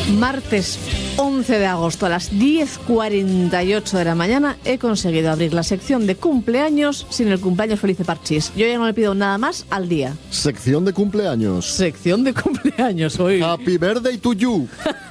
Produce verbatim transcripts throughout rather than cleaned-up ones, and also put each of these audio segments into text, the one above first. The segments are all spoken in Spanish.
Martes once de agosto a las diez cuarenta y ocho de la mañana he conseguido abrir la sección de cumpleaños sin el cumpleaños feliz de Parchís. Yo ya no le pido nada más al día. Sección de cumpleaños. Sección de cumpleaños hoy. Happy birthday to you.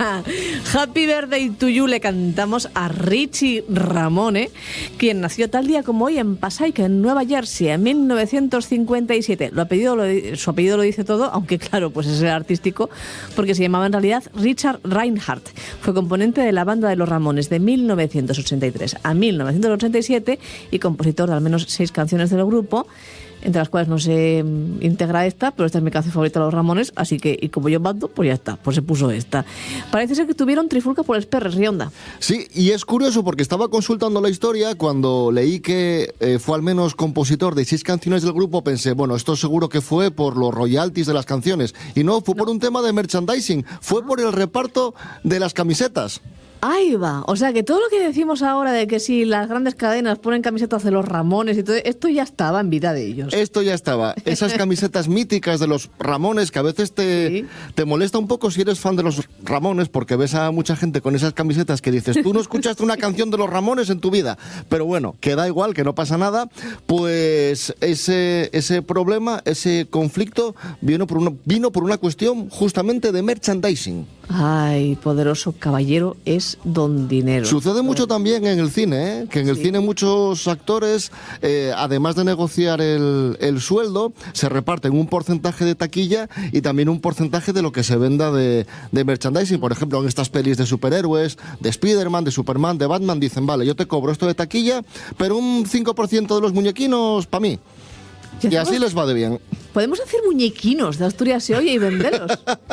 Happy birthday to you le cantamos a Richie Ramone, quien nació tal día como hoy en Passaic, en Nueva Jersey, en mil novecientos cincuenta y siete. Lo apellido lo, su apellido lo dice todo, aunque claro, pues es el artístico, porque se llamaba en realidad Richard Reinhardt. Fue componente de la banda de los Ramones de mil novecientos ochenta y tres a mil novecientos ochenta y siete y compositor de al menos seis canciones del grupo, entre las cuales no se integra esta, pero esta es mi canción favorita de los Ramones, así que, y como yo mando, pues ya está, pues se puso esta. Parece ser que tuvieron trifulca por los perres, Rionda. Sí, y es curioso porque estaba consultando la historia, cuando leí que eh, fue al menos compositor de seis canciones del grupo, pensé, bueno, esto seguro que fue por los royalties de las canciones, y no, fue no. por un tema de merchandising, fue ah. por el reparto de las camisetas. Ahí va, o sea que todo lo que decimos ahora de que si las grandes cadenas ponen camisetas de los Ramones y todo, esto ya estaba en vida de ellos. Esto ya estaba, esas camisetas míticas de los Ramones que a veces te, sí. te molesta un poco si eres fan de los Ramones, porque ves a mucha gente con esas camisetas que dices, tú no escuchaste una canción de los Ramones en tu vida, pero bueno, que da igual, que no pasa nada. Pues ese, ese problema, ese conflicto vino por, una, vino por una cuestión justamente de merchandising. Ay, poderoso caballero es don dinero. Sucede mucho también en el cine, ¿eh? Que en el sí. cine muchos actores, eh, además de negociar el, el sueldo, se reparten un porcentaje de taquilla y también un porcentaje de lo que se venda de, de merchandising. Por ejemplo, en estas pelis de superhéroes, de Spider-Man, de Superman, de Batman, dicen, vale, yo te cobro esto de taquilla, pero un cinco por ciento de los muñequinos para mí. Y así les va de bien. Podemos hacer muñequinos de Asturias Se Oye y venderlos.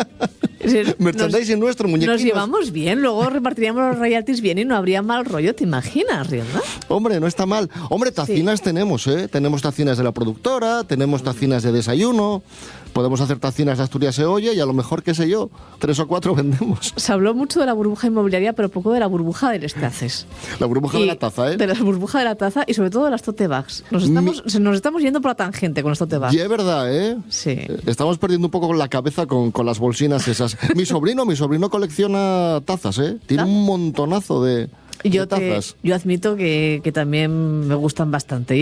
Merchandising nos, nuestro, muñequinos. Nos llevamos bien, luego repartiríamos los royalties bien y no habría mal rollo, ¿te imaginas, Rionda? Hombre, no está mal. Hombre, tacinas sí. tenemos, ¿eh? Tenemos tacinas de la productora, tenemos tacinas de desayuno, podemos hacer tacinas de Asturias Se Oye y a lo mejor, qué sé yo, tres o cuatro vendemos. Se habló mucho de la burbuja inmobiliaria, pero poco de la burbuja del estaces. La burbuja y de la taza, ¿eh? De la burbuja de la taza y sobre todo de las tote bags. Nos estamos, Mi... nos estamos yendo por la tangente con las tote bags. Y es verdad, ¿eh? Sí. Estamos perdiendo un poco la cabeza con, con las bolsinas esas. Mi sobrino, mi sobrino colecciona tazas, ¿eh? Tiene ¿Ah? un montonazo de, yo de tazas. Te, yo admito que, que también me gustan bastante.